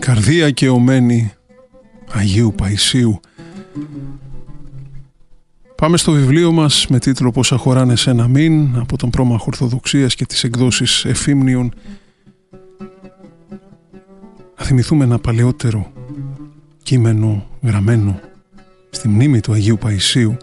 Καρδία καιωμένη Αγίου Παϊσίου. Πάμε στο βιβλίο μας με τίτλο «Πόσα χωράνε σε ένα μήν» από τον Πρόμαχο Ορθοδοξίας και τις εκδόσεις Εφήμνιων. Να θυμηθούμε ένα παλαιότερο κείμενο γραμμένο στη μνήμη του Αγίου Παϊσίου.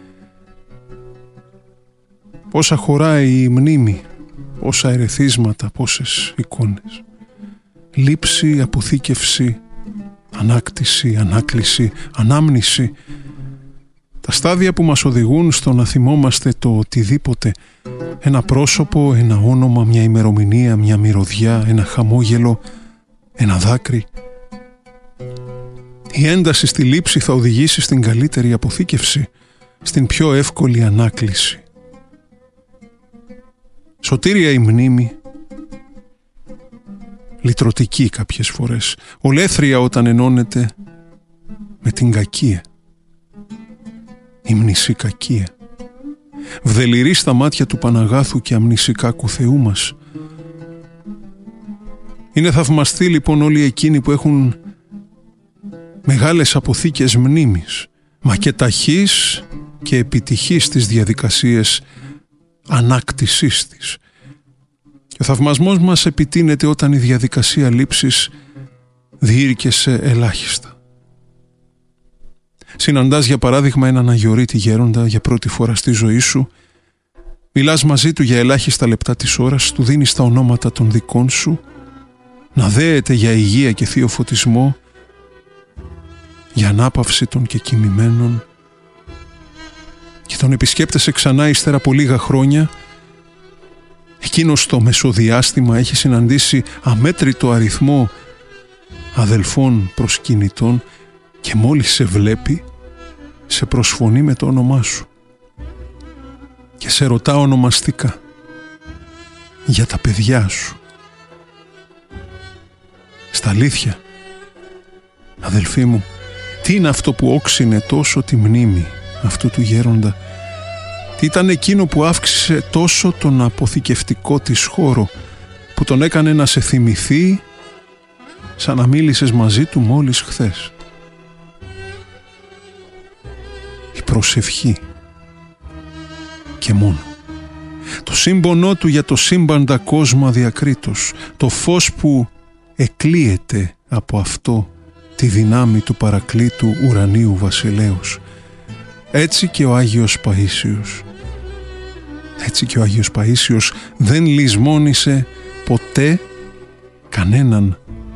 Πόσα χωράει η μνήμη, πόσα ερεθίσματα, πόσες εικόνες. Λήψη, αποθήκευση, ανάκτηση, ανάκληση, ανάμνηση. Τα στάδια που μας οδηγούν στο να θυμόμαστε το οτιδήποτε. Ένα πρόσωπο, ένα όνομα, μια ημερομηνία, μια μυρωδιά, ένα χαμόγελο, ένα δάκρυ. Η ένταση στη λήψη θα οδηγήσει στην καλύτερη αποθήκευση, στην πιο εύκολη ανάκληση. Σωτήρια η μνήμη, λυτρωτική κάποιες φορές, ολέθρια όταν ενώνεται με την κακία, η μνησικακία. Βδεληρή στα μάτια του Παναγάθου και αμνησικάκου Θεού μας. Είναι θαυμαστοί λοιπόν όλοι εκείνοι που έχουν μεγάλες αποθήκες μνήμης, μα και ταχύς και επιτυχής στις διαδικασίες ανάκτησής της. Και ο θαυμασμός μας επιτείνεται όταν η διαδικασία λήψης διήρκεσε ελάχιστα. Συναντάς για παράδειγμα έναν αγιορείτη γέροντα για πρώτη φορά στη ζωή σου, μιλάς μαζί του για ελάχιστα λεπτά της ώρας, του δίνεις τα ονόματα των δικών σου, να δέεται για υγεία και θείο φωτισμό, για ανάπαυση των κεκοιμημένων, και τον επισκέπτεσαι ξανά ύστερα από λίγα χρόνια. Εκείνος στο μεσοδιάστημα έχει συναντήσει αμέτρητο αριθμό αδελφών προσκυνητών και μόλις σε βλέπει, σε προσφωνεί με το όνομά σου και σε ρωτά ονομαστικά για τα παιδιά σου. Στα αλήθεια, αδελφοί μου, τι είναι αυτό που όξινε τόσο τη μνήμη αυτού του γέροντα? Τι ήταν εκείνο που αύξησε τόσο τον αποθηκευτικό της χώρο, που τον έκανε να σε θυμηθεί σαν να μίλησες μαζί του μόλις χθες? Η προσευχή και μόνο. Το σύμπονό του για το σύμπαντα κόσμο αδιακρίτως, το φως που εκλείεται από αυτό τη δυνάμει του παρακλήτου ουρανίου βασιλέως. Έτσι και ο Άγιος Παΐσιος. Έτσι και ο Άγιος Παΐσιος δεν λησμόνησε ποτέ κανέναν.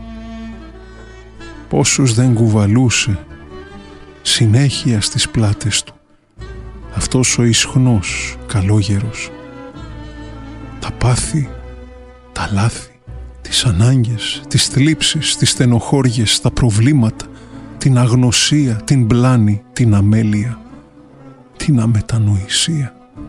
Πόσους δεν κουβαλούσε συνέχεια στις πλάτες του αυτός ο ισχνός καλόγερος. Τα πάθη, τα λάθη, τις ανάγκες, τις θλίψεις, τις στενοχώριες, τα προβλήματα, την αγνωσία, την πλάνη, την αμέλεια, την αμετανοησία.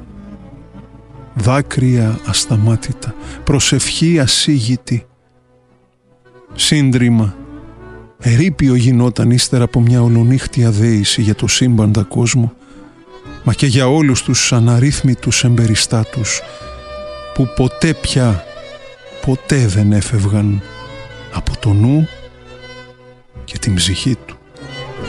Δάκρυα ασταμάτητα, προσευχή ασίγητη, σύντριμα, ερείπιο γινόταν ύστερα από μια ολονύχτια δέηση για το σύμπαντα κόσμο, μα και για όλους τους αναρρύθμιτους εμπεριστάτους που ποτέ δεν έφευγαν από το νου και την ψυχή του.